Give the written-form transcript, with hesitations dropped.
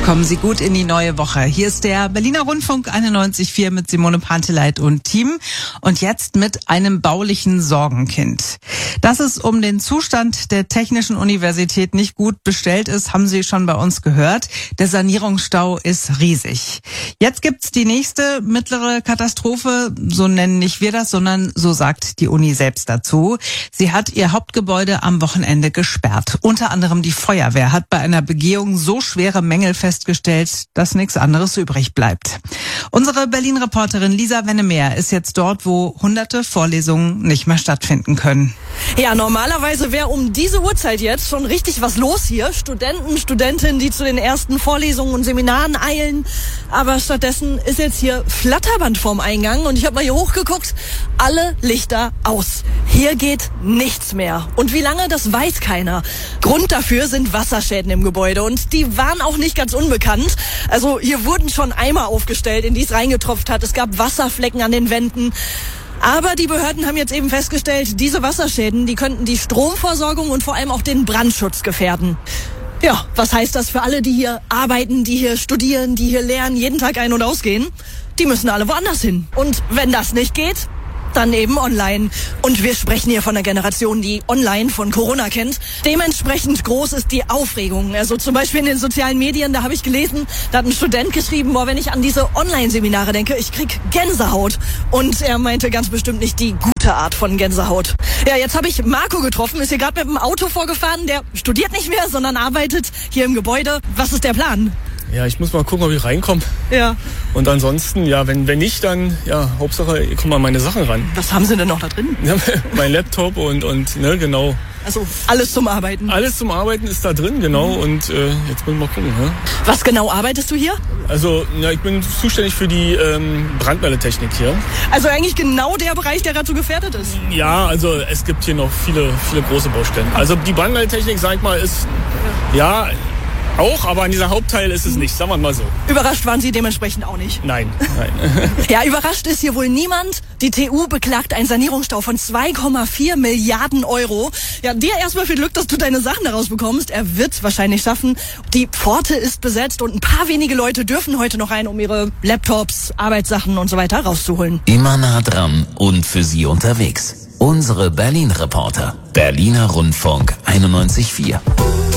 Kommen Sie gut in die neue Woche. Hier ist der Berliner Rundfunk 91.4 mit Simone Panteleit und Team. Und jetzt mit einem baulichen Sorgenkind. Dass es um den Zustand der Technischen Universität nicht gut bestellt ist, haben Sie schon bei uns gehört. Der Sanierungsstau ist riesig. Jetzt gibt's die nächste mittlere Katastrophe. So nennen nicht wir das, sondern so sagt die Uni selbst dazu. Sie hat ihr Hauptgebäude am Wochenende gesperrt. Unter anderem die Feuerwehr hat bei einer Begehung so schwere Mängel festgestellt, dass nichts anderes übrig bleibt. Unsere Berlin-Reporterin Lisa Wennemeyer ist jetzt dort, wo hunderte Vorlesungen nicht mehr stattfinden können. Ja, normalerweise wäre um diese Uhrzeit jetzt schon richtig was los hier. Studenten, Studentinnen, die zu den ersten Vorlesungen und Seminaren eilen. Aber stattdessen ist jetzt hier Flatterband vorm Eingang und ich habe mal hier hochgeguckt. Alle Lichter aus. Hier geht nichts mehr. Und wie lange, das weiß keiner. Grund dafür sind Wasserschäden im Gebäude und die waren auch nicht ganz unbekannt. Also hier wurden schon Eimer aufgestellt, in die es reingetropft hat. Es gab Wasserflecken an den Wänden. Aber die Behörden haben jetzt eben festgestellt, diese Wasserschäden, die könnten die Stromversorgung und vor allem auch den Brandschutz gefährden. Ja, was heißt das für alle, die hier arbeiten, die hier studieren, die hier lernen, jeden Tag ein- und ausgehen? Die müssen alle woanders hin. Und wenn das nicht geht, dann eben online. Und wir sprechen hier von einer Generation, die online von Corona kennt. Dementsprechend groß ist die Aufregung. Also zum Beispiel in den sozialen Medien, da habe ich gelesen, da hat ein Student geschrieben, wenn ich an diese Online-Seminare denke, ich krieg Gänsehaut. Und er meinte ganz bestimmt nicht die gute Art von Gänsehaut. Ja, jetzt habe ich Marco getroffen, ist hier gerade mit dem Auto vorgefahren. Der studiert nicht mehr, sondern arbeitet hier im Gebäude. Was ist der Plan? Ja, ich muss mal gucken, ob ich reinkomme. Ja. Und ansonsten, ja, wenn nicht, dann, ja, Hauptsache, ich komme an meine Sachen ran. Was haben Sie denn noch da drin? Ja, mein Laptop und, ne, genau. Also alles zum Arbeiten? Alles zum Arbeiten ist da drin, genau. Und jetzt müssen wir mal gucken. Ne? Was genau arbeitest du hier? Also, ja, ich bin zuständig für die Brandmeldetechnik hier. Also eigentlich genau der Bereich, der gerade so gefährdet ist? Ja, also es gibt hier noch viele große Baustellen. Also die Brandmeldetechnik, sag ich mal, ist, ja auch, aber an dieser Hauptteil ist es nicht, sagen wir mal so. Überrascht waren Sie dementsprechend auch nicht? Nein. Ja, überrascht ist hier wohl niemand. Die TU beklagt einen Sanierungsstau von 2,4 Milliarden Euro. Ja, dir erstmal viel Glück, dass du deine Sachen daraus bekommst. Er wird es wahrscheinlich schaffen. Die Pforte ist besetzt und ein paar wenige Leute dürfen heute noch rein, um ihre Laptops, Arbeitssachen und so weiter rauszuholen. Immer nah dran und für Sie unterwegs. Unsere Berlin-Reporter. Berliner Rundfunk 91.4.